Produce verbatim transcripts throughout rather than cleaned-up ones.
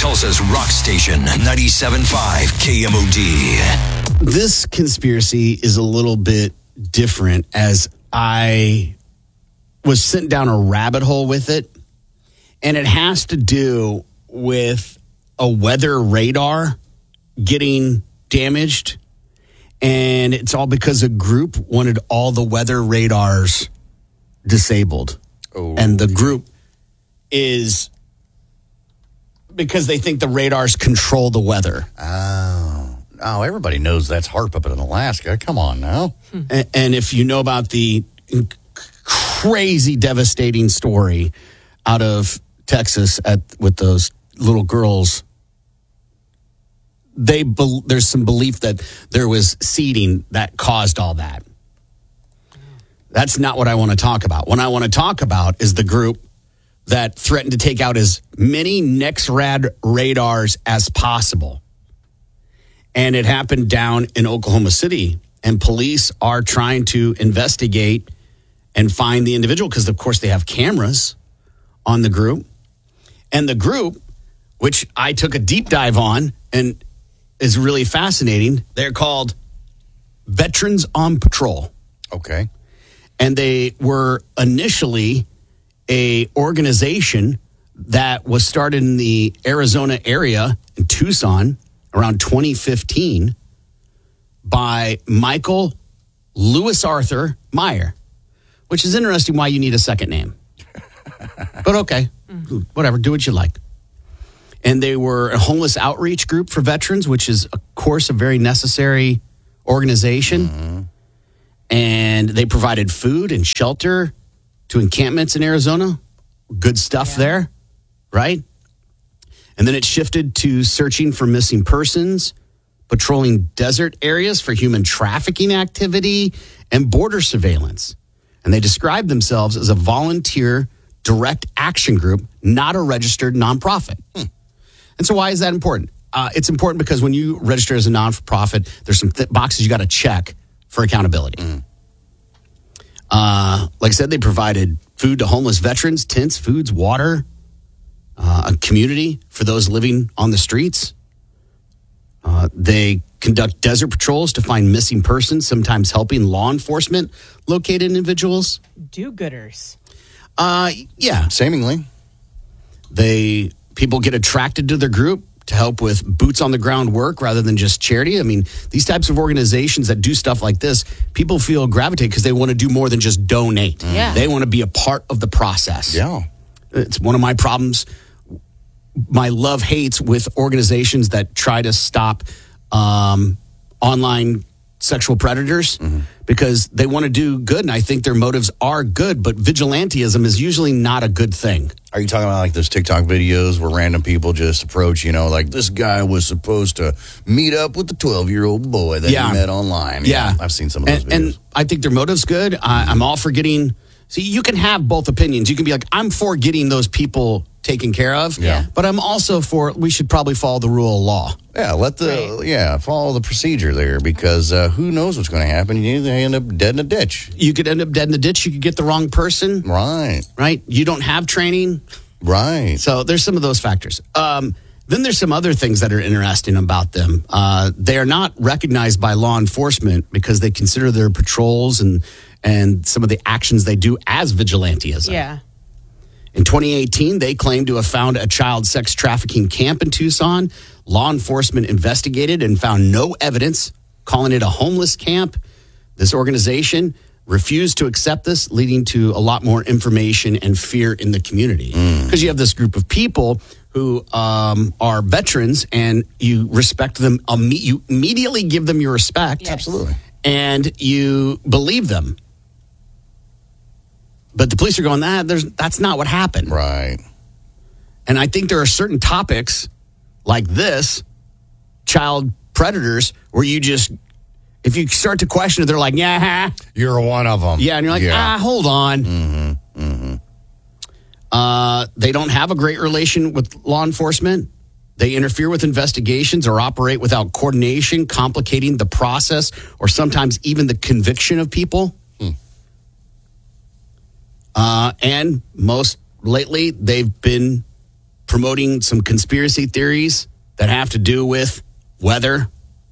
Tulsa's rock station, ninety-seven point five K M O D. This conspiracy is a little bit different as I was sent down a rabbit hole with it, and it has to do with a weather radar getting damaged, and it's all because a group wanted all the weather radars disabled. Oh. And the group is because they think the radars control the weather. Oh, oh, everybody knows that's HAARP up in Alaska. Come on now. Hmm. And, and if you know about the crazy, devastating story out of Texas at with those little girls, they be, there's some belief that there was seeding that caused all that. That's not what I want to talk about. What I want to talk about is the group that threatened to take out as many NEXRAD radars as possible. And it happened down in Oklahoma City. And police are trying to investigate and find the individual because, of course, they have cameras on the group. And the group, which I took a deep dive on and is really fascinating, they're called Veterans on Patrol. Okay. And they were initially a organization that was started in the Arizona area in Tucson around twenty fifteen by Michael Lewis Arthur Meyer, which is interesting why you need a second name. But okay, whatever, do what you like. And they were a homeless outreach group for veterans, which is, of course, a very necessary organization. Mm-hmm. And they provided food and shelter to encampments in Arizona. Good stuff yeah. there, right? And then it shifted to searching for missing persons, patrolling desert areas for human trafficking activity, and border surveillance. And they described themselves as a volunteer direct action group, not a registered nonprofit. Hmm. And so why is that important? Uh, it's important because when you register as a nonprofit, there's some th- boxes you got to check for accountability. Mm. Uh, like I said, they provided food to homeless veterans, tents, foods, water, uh, a community for those living on the streets. Uh, they conduct desert patrols to find missing persons, sometimes helping law enforcement locate individuals. Do-gooders. Uh, yeah. Seemingly. They, people get attracted to their group to help with boots on the ground work rather than just charity. I mean, these types of organizations that do stuff like this, people feel gravitate because they want to do more than just donate. Yeah. They want to be a part of the process. Yeah. It's one of my problems, my love-hates with organizations that try to stop um, online sexual predators mm-hmm. because they want to do good, and I think their motives are good, but vigilantism is usually not a good thing. Are you talking about like those TikTok videos where random people just approach, you know, like this guy was supposed to meet up with the twelve-year-old boy that yeah. he met online? Yeah. yeah. I've seen some of those and, videos. And I think their motive's good. I, I'm all for getting... See, you can have both opinions. You can be like, I'm for getting those people taken care of, yeah. but I'm also for we should probably follow the rule of law. Yeah, let the right. yeah follow the procedure there because uh, who knows what's going to happen? You either end up dead in a ditch. You could end up dead in the ditch. You could get the wrong person. Right. Right. You don't have training. Right. So there's some of those factors. Um, then there's some other things that are interesting about them. Uh, they are not recognized by law enforcement because they consider their patrols and and some of the actions they do as vigilantism. Yeah. In twenty eighteen, they claimed to have found a child sex trafficking camp in Tucson. Law enforcement investigated and found no evidence, calling it a homeless camp. This organization refused to accept this, leading to a lot more information and fear in the community. Because mm. you have this group of people who um, are veterans, and you respect them. Um, you immediately give them your respect. Yes. Absolutely. And you believe them. But the police are going, nah, there's, that's not what happened. Right. And I think there are certain topics like this, child predators, where you just, if you start to question it, they're like, yeah. You're one of them. Yeah, and you're like, yeah. ah, hold on. Mm-hmm. Mm-hmm. Uh, they don't have a great relation with law enforcement. They interfere with investigations or operate without coordination, complicating the process or sometimes even the conviction of people. Hmm. Uh, and most lately, they've been promoting some conspiracy theories that have to do with weather.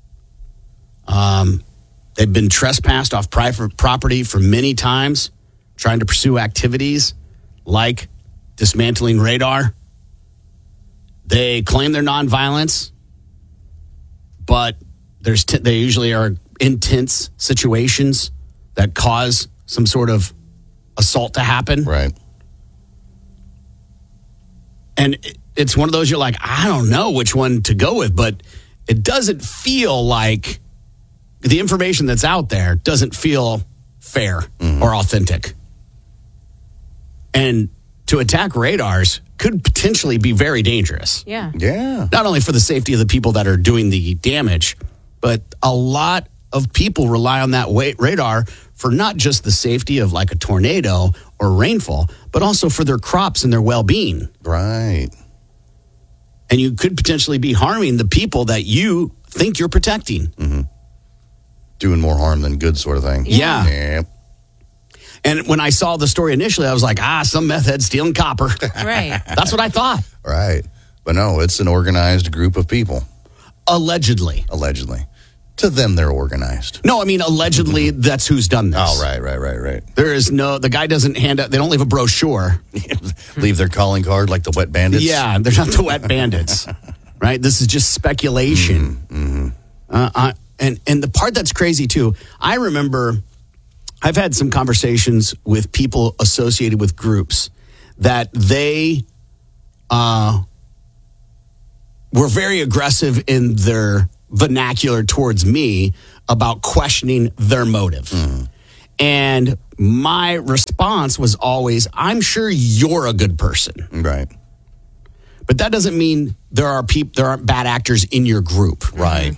Um, they've been trespassed off private property for many times, trying to pursue activities like dismantling radar. They claim they're nonviolence, but there's t- they usually are intense situations that cause some sort of assault to happen. Right. And it's one of those you're like, I don't know which one to go with, but it doesn't feel like the information that's out there doesn't feel fair mm-hmm. or authentic. And to attack radars could potentially be very dangerous. Yeah. Yeah. Not only for the safety of the people that are doing the damage, but a lot of people rely on that wa- radar for not just the safety of like a tornado or rainfall, but also for their crops and their well-being. Right. And you could potentially be harming the people that you think you're protecting. Mm-hmm. Doing more harm than good sort of thing. Yeah. yeah. And when I saw the story initially, I was like, ah, some meth head stealing copper. Right. That's what I thought. Right. But no, it's an organized group of people. Allegedly. Allegedly. To them, they're organized. No, I mean, allegedly, that's who's done this. Oh, right, right, right, right. There is no, the guy doesn't hand out, they don't leave a brochure. Leave their calling card like the wet bandits? Yeah, they're not the wet bandits, right? This is just speculation. Mm-hmm. Uh, I, and, and the part that's crazy, too, I remember I've had some conversations with people associated with groups that they uh, were very aggressive in their vernacular towards me about questioning their motive. Mm. And my response was always, I'm sure you're a good person. Right. But that doesn't mean there are people, there aren't bad actors in your group. Right.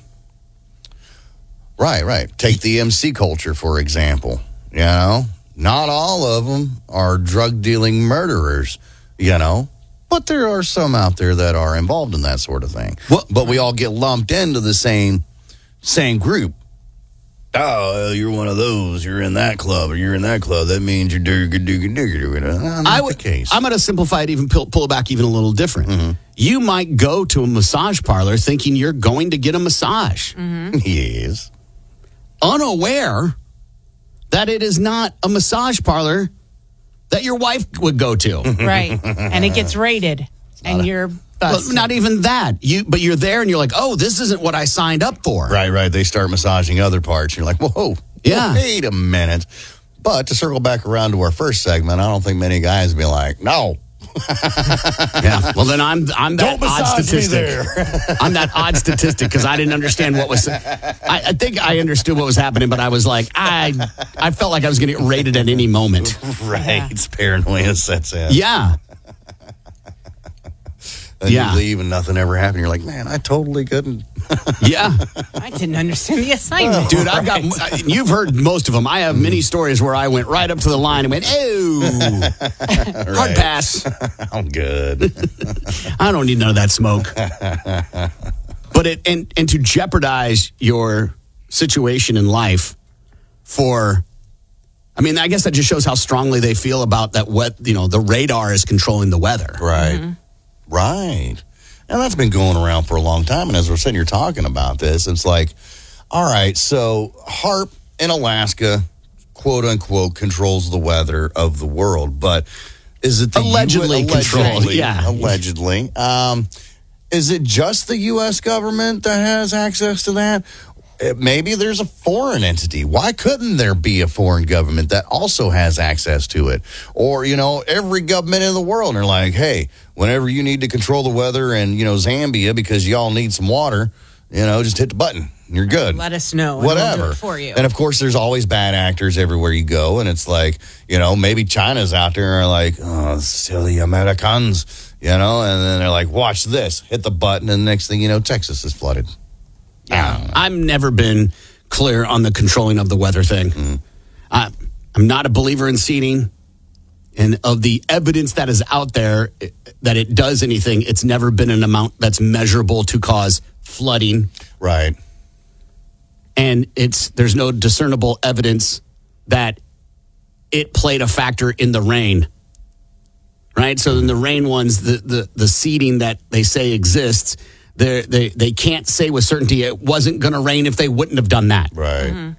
Mm-hmm. Right, right. Take the M C culture, for example. You know, not all of them are drug-dealing murderers, you know. But there are some out there that are involved in that sort of thing. Well, but we all get lumped into the same same group. Oh, you're one of those. You're in that club, or you're in that club. That means you're doogga doogga doogga doogga. Not I would, the case. I'm going to simplify it, even pull, pull it back even a little different. Mm-hmm. You might go to a massage parlor thinking you're going to get a massage. Mm-hmm. Yes. Unaware that it is not a massage parlor that your wife would go to. Right. And it gets rated. And a, you're Well, busted. not even that. You, but you're there and you're like, oh, this isn't what I signed up for. Right, right. They start massaging other parts. You're like, whoa, Yeah. wait a minute. But to circle back around to our first segment, I don't think many guys be like, no. Yeah. Well, then I'm I'm that Don't odd massage me statistic. I'm that odd statistic because I didn't understand what was. I, I think I understood what was happening, but I was like, I I felt like I was going to get raided at any moment. Right. Yeah. It's paranoia sets in. Yeah. Then Yeah. you leave and nothing ever happened. You're like, man, I totally couldn't. Yeah. I didn't understand the assignment. Dude, I've got, you've heard most of them. I have many stories where I went right up to the line and went, oh, hard Right. pass. I'm good. I don't need none of that smoke. But it, and, and to jeopardize your situation in life for, I mean, I guess that just shows how strongly they feel about that wet, you know, the radar is controlling the weather. Right. Mm-hmm. Right. And that's been going around for a long time. And as we're sitting here talking about this, it's like, all right, so HAARP in Alaska, quote unquote, controls the weather of the world. But is it the Allegedly U- controlled, allegedly, yeah. Allegedly. Um, is it just the U S government that has access to that? Uh, Maybe there's a foreign entity. Why couldn't there be a foreign government that also has access to it? Or, you know, every government in the world are like, hey, whenever you need to control the weather in, you know, Zambia because y'all need some water, you know, just hit the button. You're good. Let us know. And Whatever. We'll do it for you. And of course, there's always bad actors everywhere you go. And it's like, you know, maybe China's out there and are like, oh, silly Americans, you know, and then they're like, watch this, hit the button. And the next thing you know, Texas is flooded. Yeah. I've never been clear on the controlling of the weather thing. Mm. I, I'm not a believer in seeding. And of the evidence that is out there it, that it does anything, it's never been an amount that's measurable to cause flooding. Right. And it's there's no discernible evidence that it played a factor in the rain. right? So in the rain ones, the, the, the seeding that they say exists, they they they can't say with certainty it wasn't going to rain if they wouldn't have done that. Right. Mm-hmm.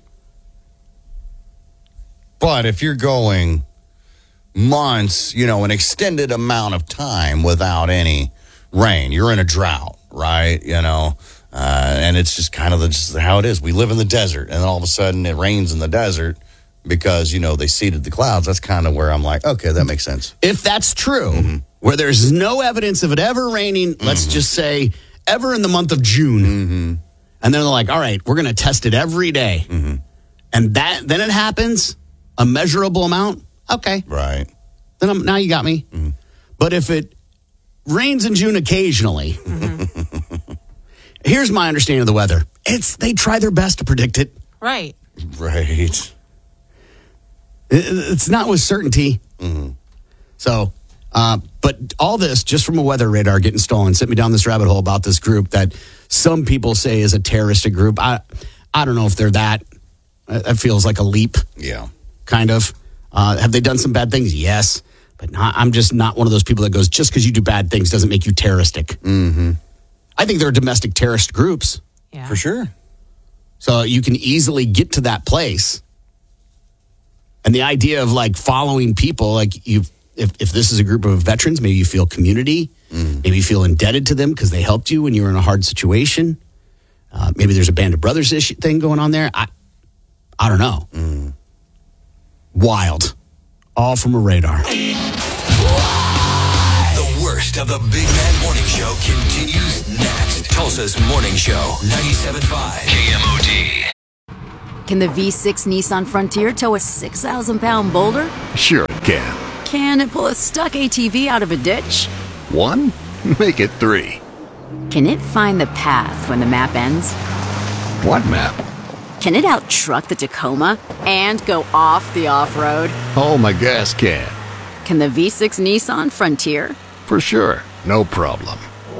But if you're going months, you know, an extended amount of time without any rain, you're in a drought, right? You know, uh, and it's just kind of the, just how it is. We live in the desert, and then all of a sudden it rains in the desert because, you know, they seeded the clouds. That's kind of where I'm like, okay, that makes sense. If that's true, mm-hmm. where there's no evidence of it ever raining, mm-hmm. let's just say ever in the month of June, mm-hmm. and then they're like, all right, we're going to test it every day. Mm-hmm. And that then it happens, a measurable amount, okay. Right. Then I'm, now you got me. Mm-hmm. But if it rains in June occasionally, mm-hmm. here's my understanding of the weather. It's they try their best to predict it. Right. Right. It's not with certainty. Mm-hmm. So, uh, but all this just from a weather radar getting stolen sent me down this rabbit hole about this group that some people say is a terroristic group. I, I don't know if they're that. That feels like a leap. Yeah. Kind of. Uh, have they done some bad things? Yes. But not, I'm just not one of those people that goes, just because you do bad things doesn't make you terroristic. Mm-hmm. I think there are domestic terrorist groups. Yeah. For sure. So you can easily get to that place. And the idea of like following people, like you, if, if this is a group of veterans, maybe you feel community, mm. maybe you feel indebted to them because they helped you when you were in a hard situation. Uh, maybe there's a Band of Brothers issue thing going on there. I, I don't know. Mm. Wild. All from a radar. The worst of the Big Man Morning Show continues next. Tulsa's Morning Show, ninety-seven point five K M O D. Can the V six Nissan Frontier tow a six thousand pound boulder? Sure it can. Can it pull a stuck A T V out of a ditch? One? Make it three. Can it find the path when the map ends? What map? Can it out-truck the Tacoma and go off the off-road? Oh, my gas can. Can the V six Nissan Frontier? For sure. No problem.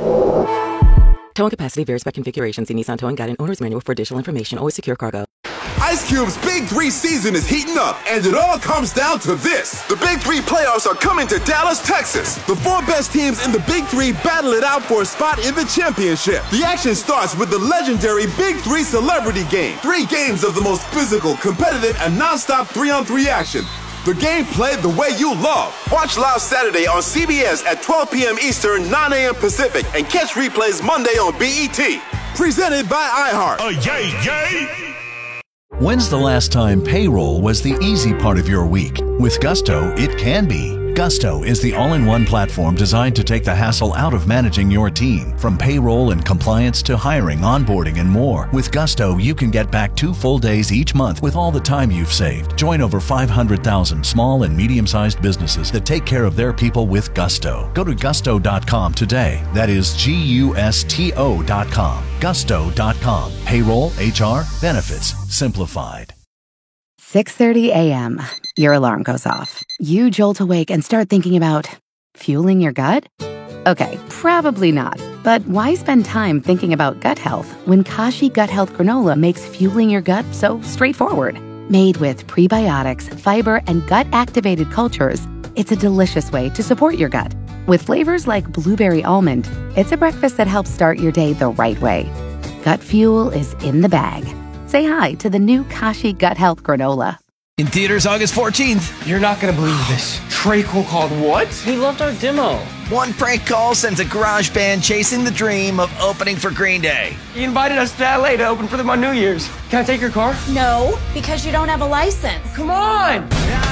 Towing capacity varies by configuration. See Nissan Towing Guide and Owner's Manual for additional information. Always secure cargo. Ice Cube's Big Three season is heating up, and it all comes down to this. The Big Three playoffs are coming to Dallas, Texas. The four best teams in the Big Three battle it out for a spot in the championship. The action starts with the legendary Big Three Celebrity Game. Three games of the most physical, competitive, and non-stop three-on-three action. The game played the way you love. Watch live Saturday on C B S at twelve p.m. Eastern, nine a.m. Pacific, and catch replays Monday on B E T. Presented by iHeart. Oh, yay, yay! When's the last time payroll was the easy part of your week? With Gusto, it can be. Gusto is the all-in-one platform designed to take the hassle out of managing your team. From payroll and compliance to hiring, onboarding, and more. With Gusto, you can get back two full days each month with all the time you've saved. Join over five hundred thousand small and medium-sized businesses that take care of their people with Gusto. Go to gusto dot com today. That is G U S T O dot com. gusto dot com. Payroll, H R, benefits, simplified. six thirty a.m. Your alarm goes off. You jolt awake and start thinking about fueling your gut? Okay, probably not. But why spend time thinking about gut health when Kashi Gut Health Granola makes fueling your gut so straightforward? Made with prebiotics, fiber, and gut-activated cultures, it's a delicious way to support your gut. With flavors like blueberry almond, it's a breakfast that helps start your day the right way. Gut fuel is in the bag. Say hi to the new Kashi Gut Health Granola. In theaters August fourteenth. You're not going to believe this. Trey Cole called what? He loved our demo. One prank call sends a garage band chasing the dream of opening for Green Day. He invited us to L A to open for them on New Year's. Can I take your car? No, because you don't have a license. Come on!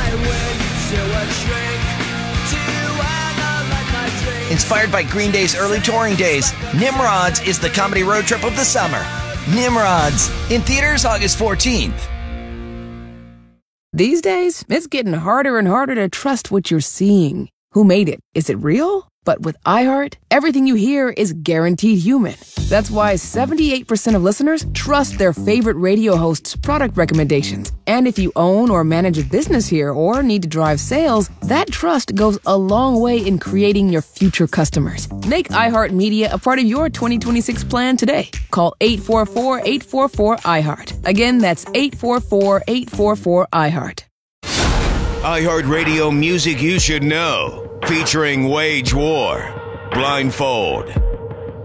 Inspired by Green Day's early touring days, Nimrods is the comedy road trip of the summer. Nimrods, in theaters August fourteenth. These days, it's getting harder and harder to trust what you're seeing. Who made it? Is it real? But with iHeart, everything you hear is guaranteed human. That's why seventy-eight percent of listeners trust their favorite radio host's product recommendations. And if you own or manage a business here or need to drive sales, that trust goes a long way in creating your future customers. Make iHeart Media a part of your twenty twenty-six plan today. Call eight four four, eight four four, iHeart. Again, that's eight four four, eight four four, iHeart. iHeartRadio music you should know, featuring Wage War, Blindfold,